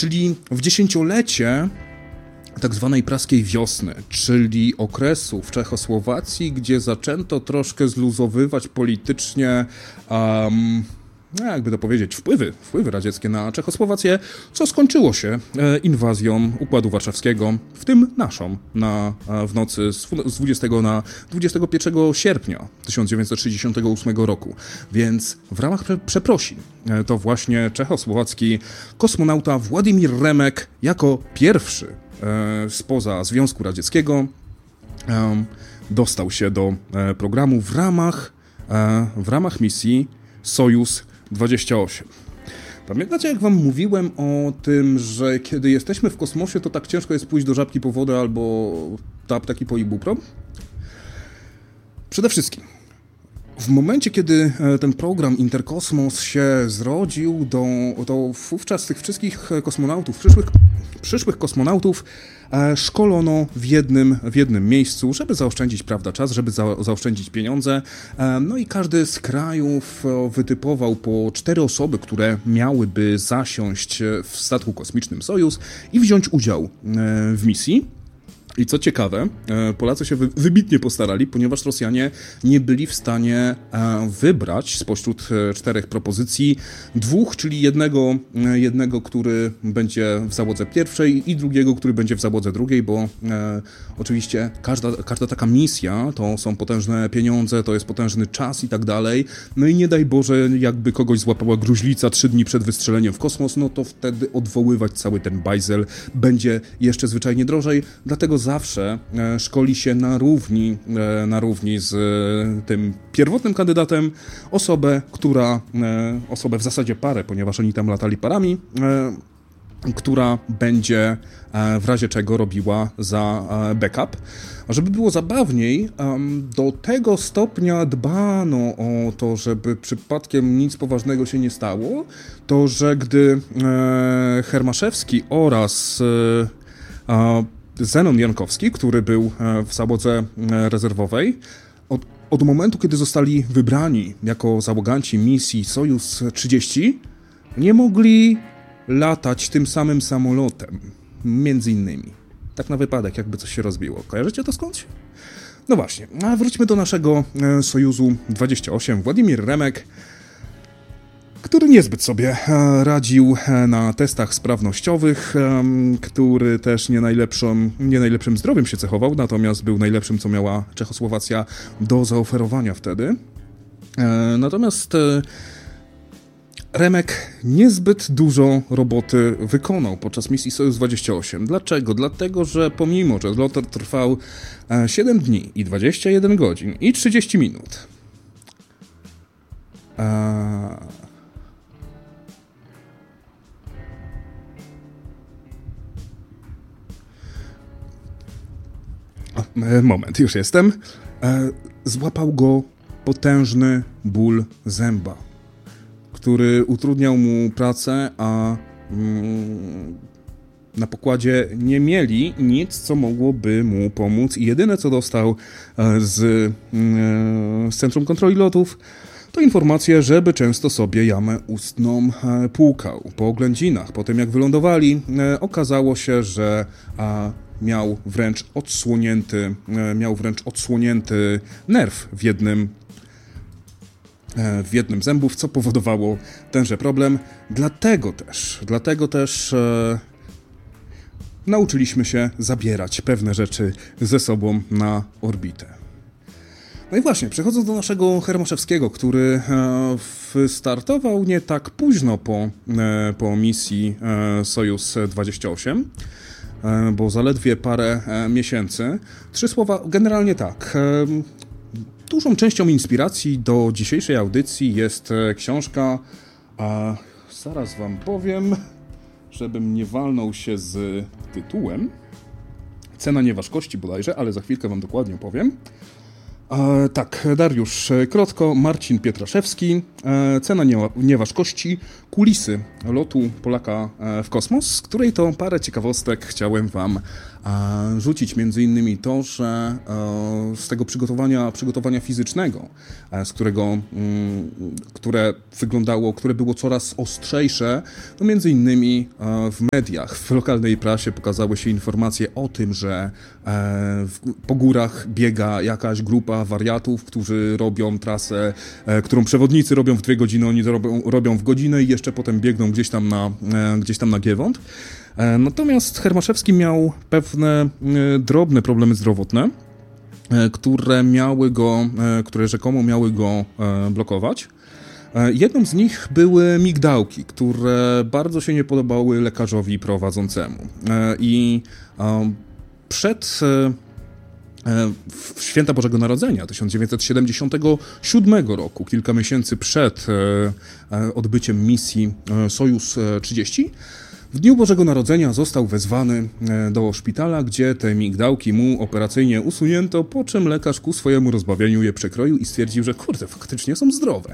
czyli w dziesięciolecie tak zwanej praskiej wiosny, czyli okresu w Czechosłowacji, gdzie zaczęto troszkę zluzowywać politycznie, jakby to powiedzieć, wpływy radzieckie na Czechosłowację, co skończyło się inwazją Układu Warszawskiego, w tym naszą, w nocy z 20 na 21 sierpnia 1968 roku. Więc w ramach przeprosin to właśnie czechosłowacki kosmonauta Władimir Remek jako pierwszy spoza Związku Radzieckiego dostał się do programu w ramach misji Sojus 28. Pamiętacie, jak wam mówiłem o tym, że kiedy jesteśmy w kosmosie, to tak ciężko jest pójść do żabki po wodę albo do apteki po ibuprofen? Przede wszystkim, w momencie, kiedy ten program Interkosmos się zrodził, to wówczas tych wszystkich kosmonautów, przyszłych kosmonautów szkolono w jednym miejscu, żeby zaoszczędzić, prawda, czas, żeby zaoszczędzić pieniądze. No i każdy z krajów wytypował po 4 osoby, które miałyby zasiąść w statku kosmicznym Sojus i wziąć udział w misji. I co ciekawe, Polacy się wybitnie postarali, ponieważ Rosjanie nie byli w stanie wybrać spośród 4 propozycji 2, czyli jednego, który będzie w załodze pierwszej i drugiego, który będzie w załodze drugiej, bo oczywiście każda taka misja to są potężne pieniądze, to jest potężny czas i tak dalej. No i nie daj Boże, jakby kogoś złapała gruźlica 3 dni przed wystrzeleniem w kosmos, no to wtedy odwoływać cały ten bajzel będzie jeszcze zwyczajnie drożej, dlatego zawsze szkoli się na równi z tym pierwotnym kandydatem osobę w zasadzie parę, ponieważ oni tam latali parami, która będzie w razie czego robiła za backup. A żeby było zabawniej, do tego stopnia dbano o to, żeby przypadkiem nic poważnego się nie stało, to że gdy Hermaszewski oraz Zenon Jankowski, który był w załodze rezerwowej, od momentu, kiedy zostali wybrani jako załoganci misji Sojus 30, nie mogli latać tym samym samolotem, między innymi. Tak na wypadek, jakby coś się rozbiło. Kojarzycie to skądś? No właśnie, a wróćmy do naszego Sojuzu 28. Władimir Remek, który niezbyt sobie radził na testach sprawnościowych, który też nie najlepszym zdrowiem się cechował, natomiast był najlepszym, co miała Czechosłowacja do zaoferowania wtedy. Natomiast Remek niezbyt dużo roboty wykonał podczas misji Sojus 28. Dlaczego? Dlatego, że pomimo, że lot trwał 7 dni i 21 godzin i 30 minut, moment, już jestem. Złapał go potężny ból zęba, który utrudniał mu pracę, a na pokładzie nie mieli nic, co mogłoby mu pomóc i jedyne, co dostał z Centrum Kontroli Lotów, to informacja, żeby często sobie jamę ustną płukał. Po oględzinach, po tym jak wylądowali, okazało się, że miał wręcz odsłonięty nerw w jednym z zębów, co powodowało tenże problem. Dlatego też nauczyliśmy się zabierać pewne rzeczy ze sobą na orbitę. No i właśnie, przechodząc do naszego Hermaszewskiego, który startował nie tak późno po misji Sojus 28, bo zaledwie parę miesięcy. 3 słowa, generalnie tak. Dużą częścią inspiracji do dzisiejszej audycji jest książka, zaraz wam powiem, żebym nie walnął się z tytułem. Cena nieważkości bodajże, ale za chwilkę wam dokładnie powiem. Tak, Dariusz Krotko, Marcin Pietraszewski, Cena nieważkości, kulisy lotu Polaka w kosmos, z której to parę ciekawostek chciałem wam rzucić. Między innymi to, że z tego przygotowania fizycznego, które było coraz ostrzejsze, no między innymi w mediach, w lokalnej prasie pokazały się informacje o tym, że po górach biega jakaś grupa wariatów, którzy robią trasę, którą przewodnicy robią w 2 godziny, oni to robią w godzinę i jeszcze potem biegną gdzieś tam na Giewont. Natomiast Hermaszewski miał pewne drobne problemy zdrowotne, które rzekomo miały go blokować. Jedną z nich były migdałki, które bardzo się nie podobały lekarzowi prowadzącemu. I w święta Bożego Narodzenia 1977 roku, kilka miesięcy przed odbyciem misji Sojus 30, w dniu Bożego Narodzenia został wezwany do szpitala, gdzie te migdałki mu operacyjnie usunięto, po czym lekarz ku swojemu rozbawieniu je przekroił i stwierdził, że kurde, faktycznie są zdrowe.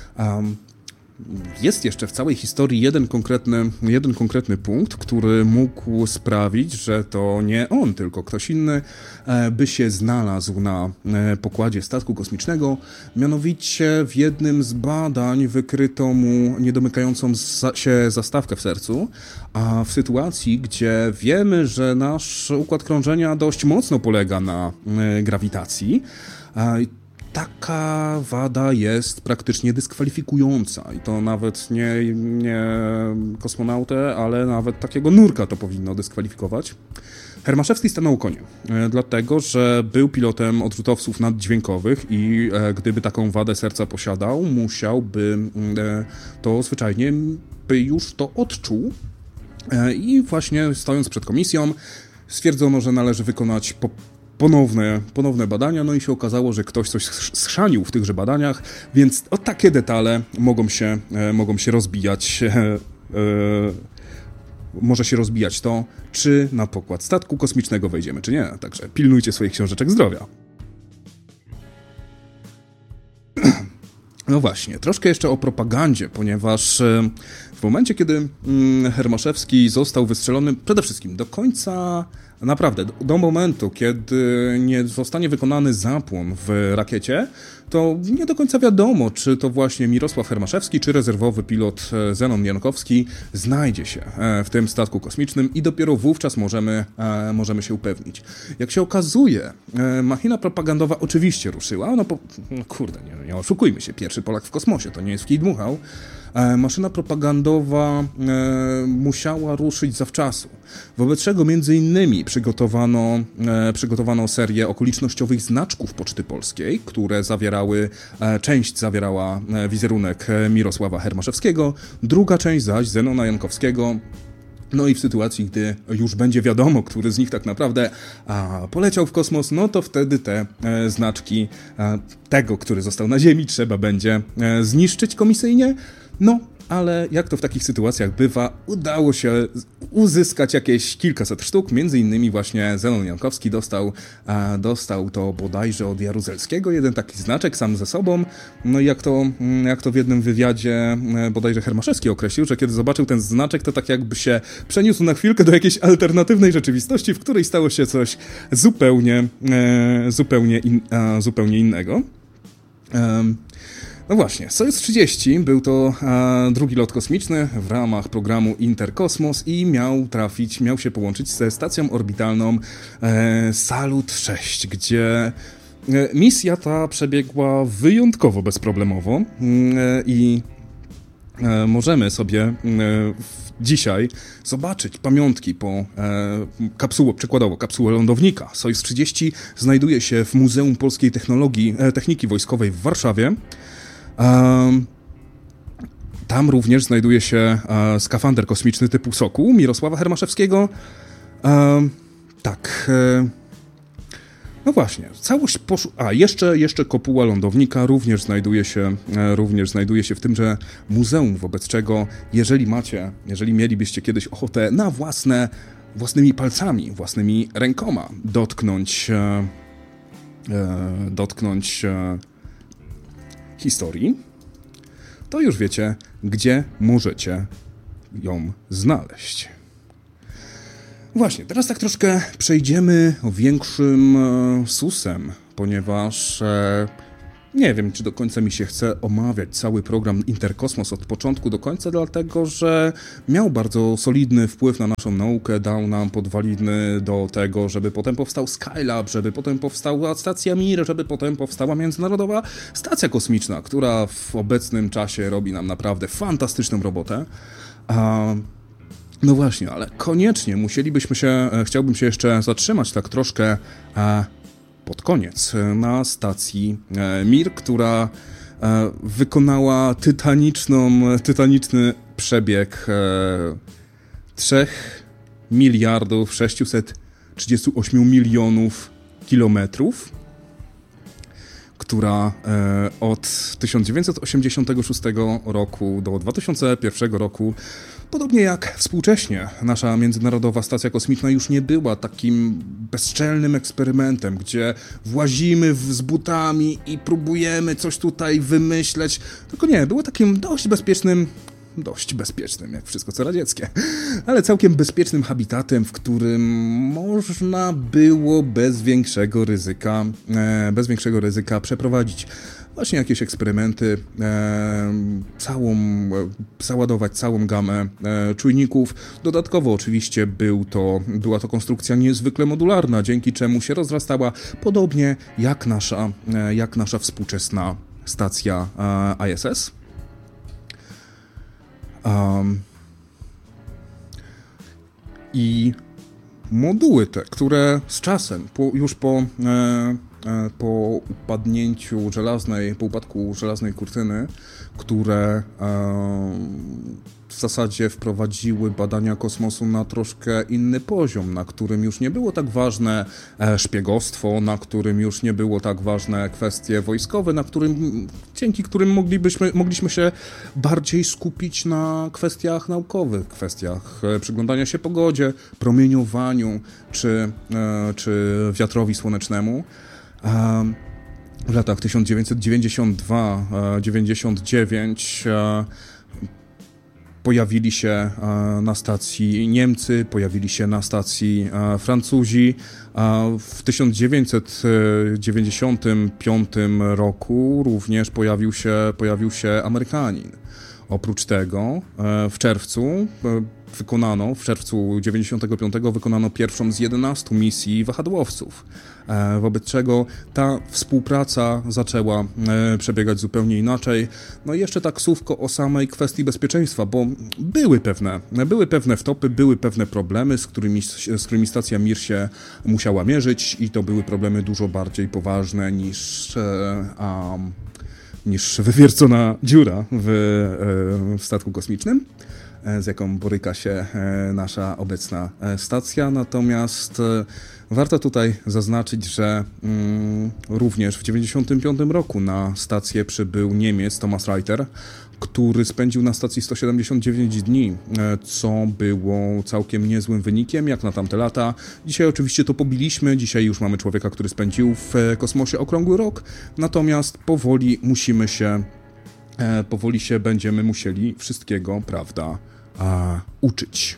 Jest jeszcze w całej historii jeden konkretny punkt, który mógł sprawić, że to nie on, tylko ktoś inny by się znalazł na pokładzie statku kosmicznego. Mianowicie w jednym z badań wykryto mu niedomykającą się zastawkę w sercu, a w sytuacji, gdzie wiemy, że nasz układ krążenia dość mocno polega na grawitacji, taka wada jest praktycznie dyskwalifikująca i to nawet nie kosmonautę, ale nawet takiego nurka to powinno dyskwalifikować. Hermaszewski stanął konie, dlatego że był pilotem odrzutowców naddźwiękowych i gdyby taką wadę serca posiadał, musiałby to zwyczajnie by już to odczuł i właśnie stojąc przed komisją stwierdzono, że należy wykonać ponowne badania, no i się okazało, że ktoś coś schrzanił w tychże badaniach, więc o takie detale mogą się rozbijać, może się rozbijać to, czy na pokład statku kosmicznego wejdziemy, czy nie. Także pilnujcie swoich książeczek zdrowia. No właśnie, troszkę jeszcze o propagandzie, ponieważ w momencie, kiedy Hermaszewski został wystrzelony, przede wszystkim do końca, naprawdę, do momentu, kiedy nie zostanie wykonany zapłon w rakiecie, to nie do końca wiadomo, czy to właśnie Mirosław Hermaszewski, czy rezerwowy pilot Zenon Jankowski znajdzie się w tym statku kosmicznym i dopiero wówczas możemy się upewnić. Jak się okazuje, machina propagandowa oczywiście ruszyła, nie oszukujmy się, pierwszy Polak w kosmosie, to nie jest w kij dmuchał. Maszyna propagandowa musiała ruszyć zawczasu, wobec czego między innymi przygotowano serię okolicznościowych znaczków Poczty Polskiej, które część zawierała wizerunek Mirosława Hermaszewskiego, druga część zaś Zenona Jankowskiego. No i w sytuacji, gdy już będzie wiadomo, który z nich tak naprawdę poleciał w kosmos, no to wtedy te znaczki tego, który został na Ziemi, trzeba będzie zniszczyć komisyjnie. No, ale jak to w takich sytuacjach bywa, udało się uzyskać jakieś kilkaset sztuk, między innymi właśnie Zenon Jankowski dostał to bodajże od Jaruzelskiego, jeden taki znaczek sam ze sobą, no i jak to w jednym wywiadzie bodajże Hermaszewski określił, że kiedy zobaczył ten znaczek, to tak jakby się przeniósł na chwilkę do jakiejś alternatywnej rzeczywistości, w której stało się coś zupełnie innego. No właśnie, Sojus 30 był to drugi lot kosmiczny w ramach programu Interkosmos i miał się połączyć ze stacją orbitalną Salut 6, gdzie misja ta przebiegła wyjątkowo bezproblemowo i możemy sobie dzisiaj zobaczyć pamiątki po przykładowo kapsułę lądownika. Sojus 30 znajduje się w Muzeum Polskiej Techniki Wojskowej w Warszawie. Tam również znajduje się skafander kosmiczny typu Sokół Mirosława Hermaszewskiego. No właśnie, całość jeszcze kopuła lądownika również znajduje się w tymże muzeum, wobec czego jeżeli mielibyście kiedyś ochotę na własnymi palcami, własnymi rękoma dotknąć historii, to już wiecie, gdzie możecie ją znaleźć. Właśnie, teraz tak troszkę przejdziemy większym susem, ponieważ nie wiem, czy do końca mi się chce omawiać cały program Interkosmos od początku do końca, dlatego że miał bardzo solidny wpływ na naszą naukę, dał nam podwaliny do tego, żeby potem powstał Skylab, żeby potem powstała stacja Mir, żeby potem powstała Międzynarodowa Stacja Kosmiczna, która w obecnym czasie robi nam naprawdę fantastyczną robotę. No właśnie, ale koniecznie chciałbym się jeszcze zatrzymać tak troszkę pod koniec na stacji Mir, która wykonała tytaniczny przebieg 3 miliardów 638 milionów kilometrów, która od 1986 roku do 2001 roku, podobnie jak współcześnie nasza Międzynarodowa Stacja Kosmiczna, już nie była takim bezczelnym eksperymentem, gdzie włazimy z butami i próbujemy coś tutaj wymyśleć, tylko nie, było takim dość bezpiecznym, jak wszystko co radzieckie, ale całkiem bezpiecznym habitatem, w którym można było bez większego ryzyka przeprowadzić właśnie jakieś eksperymenty, załadować całą gamę czujników. Dodatkowo oczywiście była to konstrukcja niezwykle modularna, dzięki czemu się rozrastała, podobnie jak nasza współczesna stacja ISS. I moduły te, które z czasem, po upadku żelaznej kurtyny, które w zasadzie wprowadziły badania kosmosu na troszkę inny poziom, na którym już nie było tak ważne szpiegostwo, na którym już nie było tak ważne kwestie wojskowe, dzięki którym mogliśmy się bardziej skupić na kwestiach naukowych, kwestiach przyglądania się pogodzie, promieniowaniu czy wiatrowi słonecznemu. W latach 1992-99 pojawili się na stacji Niemcy, pojawili się na stacji Francuzi. W 1995 roku również pojawił się Amerykanin. Oprócz tego w czerwcu 1995 wykonano pierwszą z 11 misji wahadłowców, wobec czego ta współpraca zaczęła przebiegać zupełnie inaczej. No i jeszcze tak słówko o samej kwestii bezpieczeństwa, bo były pewne wtopy, były pewne problemy, z którymi stacja Mir się musiała mierzyć i to były problemy dużo bardziej poważne niż wywiercona dziura w statku kosmicznym, z jaką boryka się nasza obecna stacja. Natomiast warto tutaj zaznaczyć, że również w 1995 roku na stację przybył Niemiec Thomas Reiter, który spędził na stacji 179 dni, co było całkiem niezłym wynikiem, jak na tamte lata. Dzisiaj oczywiście to pobiliśmy, dzisiaj już mamy człowieka, który spędził w kosmosie okrągły rok, natomiast powoli się będziemy musieli wszystkiego, prawda, uczyć.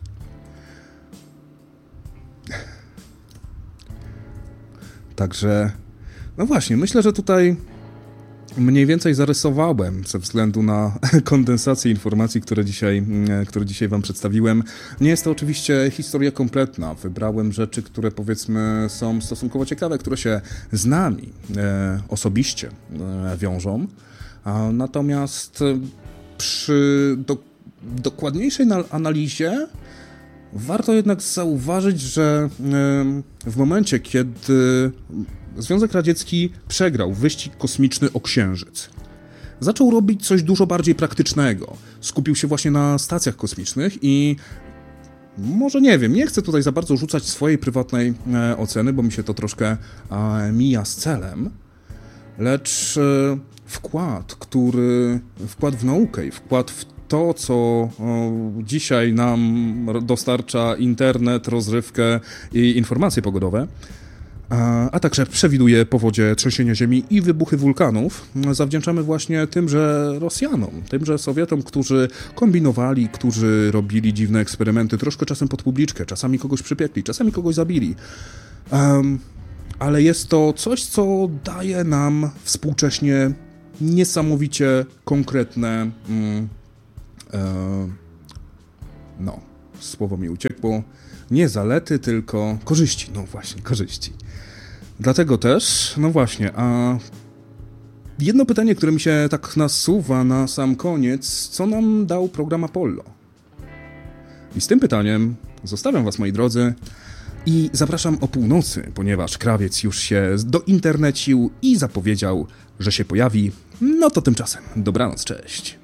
Także, no właśnie, myślę, że tutaj mniej więcej zarysowałem ze względu na kondensację informacji, które dzisiaj wam przedstawiłem. Nie jest to oczywiście historia kompletna. Wybrałem rzeczy, które powiedzmy są stosunkowo ciekawe, które się z nami osobiście wiążą. Natomiast przy dokładniejszej analizie warto jednak zauważyć, że w momencie, kiedy Związek Radziecki przegrał wyścig kosmiczny o Księżyc, zaczął robić coś dużo bardziej praktycznego. Skupił się właśnie na stacjach kosmicznych i może nie chcę tutaj za bardzo rzucać swojej prywatnej oceny, bo mi się to troszkę mija z celem, lecz wkład w naukę i wkład w to, co dzisiaj nam dostarcza internet, rozrywkę i informacje pogodowe, a także przewiduje powodzie, trzęsienia ziemi i wybuchy wulkanów, zawdzięczamy właśnie tymże Rosjanom, tymże Sowietom, którzy kombinowali, którzy robili dziwne eksperymenty, troszkę czasem pod publiczkę, czasami kogoś przypiekli, czasami kogoś zabili. Ale jest to coś, co daje nam współcześnie niesamowicie konkretne... słowo mi uciekło. Nie zalety, tylko korzyści. No właśnie, korzyści. Dlatego też, no właśnie, jedno pytanie, które mi się tak nasuwa na sam koniec, co nam dał program Apollo? I z tym pytaniem zostawiam was, moi drodzy, i zapraszam o północy, ponieważ krawiec już się dointernecił i zapowiedział, że się pojawi. No to tymczasem, dobranoc, cześć.